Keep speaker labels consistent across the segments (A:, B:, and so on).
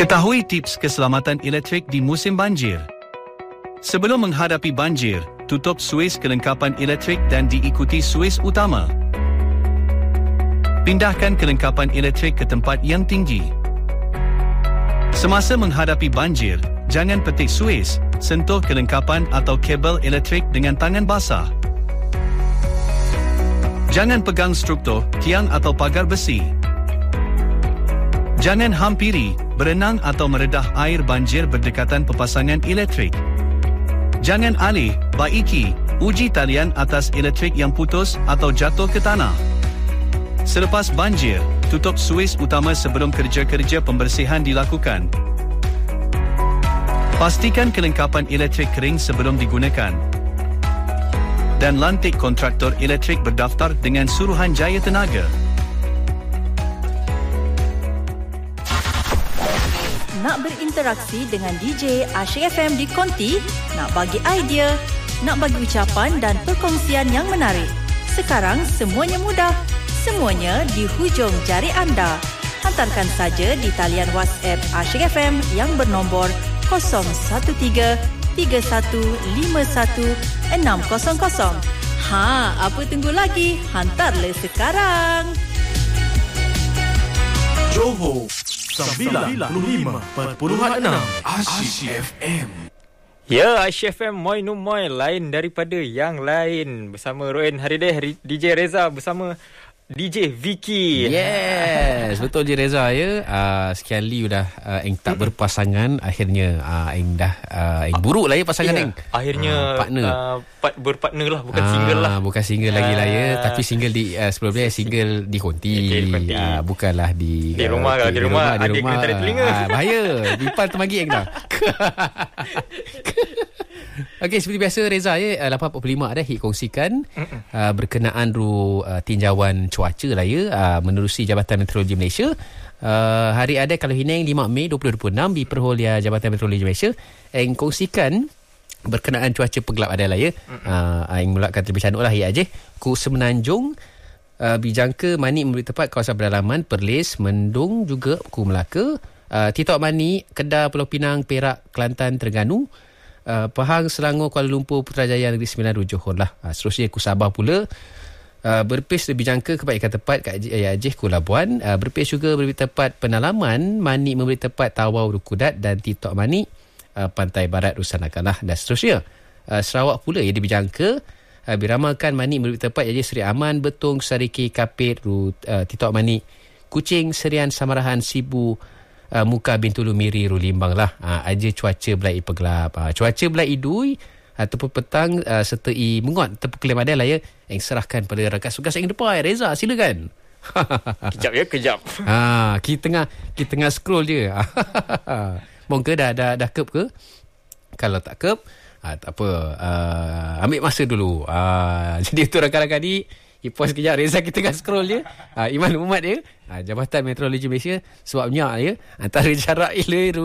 A: Ketahui tips keselamatan elektrik di musim banjir. Sebelum menghadapi banjir, tutup suis kelengkapan elektrik dan diikuti suis utama. Pindahkan kelengkapan elektrik ke tempat yang tinggi. Semasa menghadapi banjir, jangan petik suis, sentuh kelengkapan atau kabel elektrik dengan tangan basah. Jangan pegang struktur, tiang atau pagar besi. Jangan hampiri, berenang atau meredah air banjir berdekatan pepasangan elektrik. Jangan alih, baiki, uji talian atas elektrik yang putus atau jatuh ke tanah. Selepas banjir, tutup suis utama sebelum kerja-kerja pembersihan dilakukan. Pastikan kelengkapan elektrik kering sebelum digunakan. Dan lantik kontraktor elektrik berdaftar dengan Suruhanjaya Tenaga.
B: Nak berinteraksi dengan DJ Asyik FM di Konti? Nak bagi idea? Nak bagi ucapan dan perkongsian yang menarik? Sekarang semuanya mudah. Semuanya di hujung jari anda. Hantarkan saja di talian WhatsApp Asyik FM yang bernombor 013-3151-600. Apa tunggu lagi? Hantarlah sekarang.
C: Johor 95.6 Asyik FM.
D: Ya, Asyik FM Moi Numoy, lain daripada yang lain. Bersama Roen Harideh, DJ Reza bersama DJ Vicky.
E: Yes, betul je Reza ya. Sekian li dah eng tak berpasangan, akhirnya eng dah eng buruk lah ya pasangan eng.
D: Akhirnya
E: partner.
D: Berpartner lah, bukan single lah.
E: Bukan single lagi lah ya, tapi single di sebelum dia single di Konti. Bukanlah di
D: rumah lah, di rumah ada kena tarik telinga.
E: Bahaya, Dipan termagi eng dah. Okey, seperti biasa Reza ya, 8.45 dah hit kongsikan berkenaan tinjauan cuaca lah ya, menerusi Jabatan Meteorologi Malaysia. Hari ada kalau Hineng 5 Mei 2026 di Perholia Jabatan Meteorologi Malaysia yang kongsikan berkenaan cuaca pegelap ada lah ya. Yang mulakan terlebih cantik lah ya aje. Ku Semenanjung bijangka Mani memberi tepat kawasan pedalaman Perlis, Mendung juga Ku Melaka, Titok Mani, Kedah, Pulau Pinang, Perak, Kelantan, Terengganu, Pahang, Selangor, Kuala Lumpur, Putrajaya, Negeri Sembilan, Johor lah. Seterusnya Ku Sabah pula. Berpis lebih jangka kebaikan tepat kat Aceh, Ku Labuan. Berpis juga memberi tepat Penalaman, Mani memberi tepat Tawau, Rukudat dan Titok Mani, Pantai Barat, Rusanakan lah. Dan seterusnya Sarawak pula ia dijangka diramalkan Mani memberi tepat Aceh, Seri Aman, Betung, Sariki, Kapit, Titok Mani, Kuching, Serian, Samarahan, Sibu, Muka, Bintulu, Miri, Rulimbang lah. Aja cuaca belai pegelap. Cuaca belai idui ataupun petang serta mengot terpekelim ada lah ya. Yang serahkan pada rakan tugas yang depan. Reza, silakan.
D: Kejap ya, kejap.
E: Kita tengah scroll je. Mungkin dah kep ke? Kalau tak kep, tak apa. Ambil masa dulu. Jadi itu rakan-rakan ni, pause kejap. Reza kita tengah scroll je. Iman Muhammad dia, Jabatan Meteorologi Malaysia, sebabnya ya, antara jarak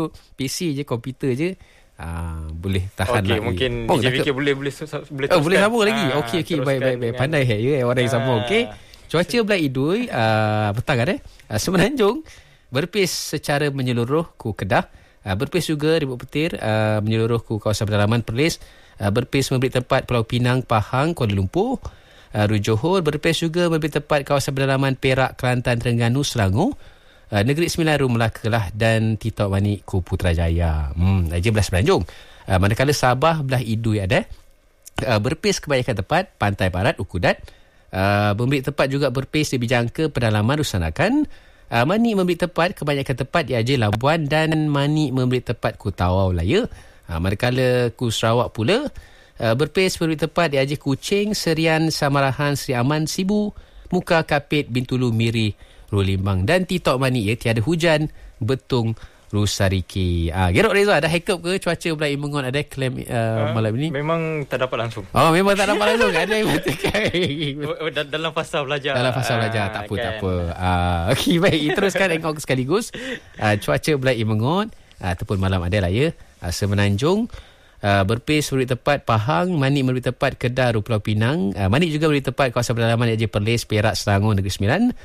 E: PC je, komputer je, boleh tahan lah.
D: Mungkin DJ Vicky boleh teruskan.
E: Boleh sambung lagi. Okey, baik. Pandai ya orang yang sambung. Okey. Cuaca belai idui petang ada. Semenanjung berpis secara menyeluruh Ku Kedah. Berpis juga ribut petir menyeluruh Ku kawasan pedalaman Perlis. Berpis memberi tempat Pulau Pinang, Pahang, Kuala Lumpur, Johor. Berpis juga memberi tempat kawasan pedalaman Perak, Kelantan, Terengganu, Selangor, Negeri Sembilan, Melaka lah, dan Titok Mani, Ku Putrajaya. Aja belah Semenanjung. Manakala Sabah belah idui ada. Berpis kebanyakan tempat Pantai Barat, Ukudat. Memberi tempat juga berpis lebih jangka pedalaman Rusanakan. Mani memberi tepat kebanyakan tempat di Aceh, Labuan, dan Mani memberi tepat Ku Tawau lah ya. Manakala Ku Sarawak pula berpis memberi tepat di Aceh, Kuching, Serian, Samarahan, Seri Aman, Sibu, Muka, Kapit, Bintulu, Miri, Rulimbang dan Titok Mani ya. Tiada hujan, Betung, Rusariki. Gerok Reza, dah hack up ke cuaca pula Imengon ada klaim malam ini?
D: Memang tak dapat langsung.
E: Memang tak dapat langsung. Ada yang mengatakan
D: dalam fasa belajar.
E: Tak apa. Okey, baik. Teruskan engkau sekaligus. Cuaca pula Imengon ataupun malam ada lah ya. Semenanjung berpis memberi tepat Pahang, Mani memberi tepat Kedah, Pulau Pinang. Mani juga memberi tepat kawasan pedalaman Aceh, Perlis, Perak, Selangor, Negeri Sembilan.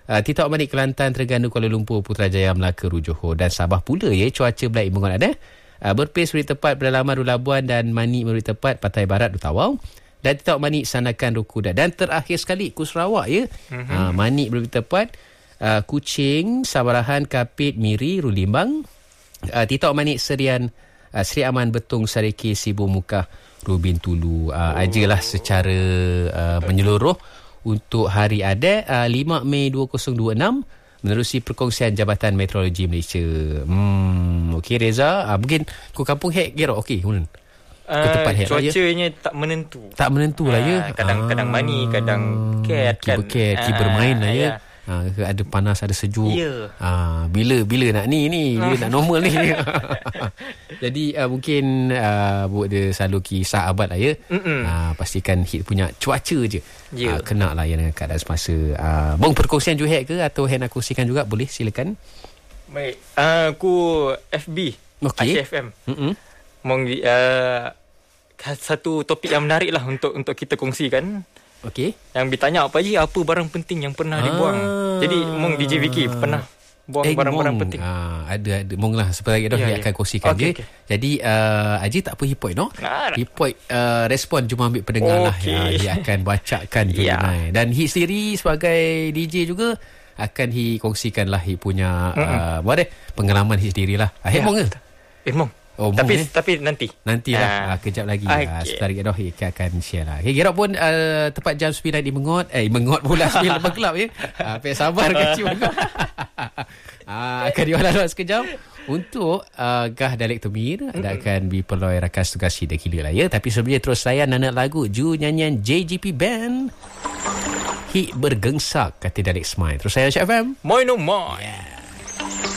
E: Titok Manik Kelantan, Terengganu, Kuala Lumpur, Putrajaya, Melaka, Johor dan Sabah pula ya. Cuaca Belait Bengon ada. Berpis memberi tepat Pedalaman, Labuan dan Manik memberi tepat Pantai Barat, Tawau. Dan Titok Manik Sanakan, Rukuda. Dan terakhir sekali Ku Sarawak ya. Manik memberi tepat Kuching, Sabarahan, Kapit, Miri, Rulimbang. Titok Manik Serian, Seri Aman, Betung, Sariki, Sibu Mukah, Rubin, Tulu. Ajalah secara menyeluruh untuk hari ada 5 Mei 2026 menerusi perkongsian Jabatan Meteorologi Malaysia. Okey Reza, mungkin ku kampung hek kira okey.
D: Cuacanya tak menentu.
E: Tak menentu lah ya.
D: Kadang-kadang mani, kadang cat kan.
E: Bermain lah ya. Ada panas, ada sejuk. Bila nak ni bila nak normal ni. Jadi mungkin buat dia selalu kisah abad lah ya. Pastikan hit punya cuaca je. Kena lah ya dengan keadaan semasa. Bang perkongsian Juhek ke atau Hen nak kongsikan juga boleh silakan.
D: Baik. Aku FB ACFM. Mong satu topik yang menarik lah untuk kita kongsikan.
E: Okey.
D: Yang bertanya apa barang penting yang pernah dibuang. Jadi Mong DJ Vicky pernah buang barang-barang penting.
E: Ada Mong lah seperti itu dia akan kongsikan je. Jadi Haji tak apa Hipoi no. Hipoi respon cuma ambil pendengar lah. Dia akan bacakan jurnal. Dan Hit sendiri sebagai DJ juga akan Hit kongsikan lah Hit punya pengalaman Hit sendiri lah. Mong ke? Mong.
D: Tapi
E: nantilah kejap lagi sebentar lagi dah kita akan share lah. Kira pun tepat jam 9 di Mengot pula 9 lepas kelab ya. Pek sabar kecil juga. Akan diulang sekejap untuk Gah Dialek Temir akan diperoleh rakan tugas Hida Gila lah ya. Tapi sebelumnya terus layan anak lagu Ju nyanyian JGP Band Hit Bergengsak kata Dialek Smile. Terus saya Syaf FM.
D: Moi no moi.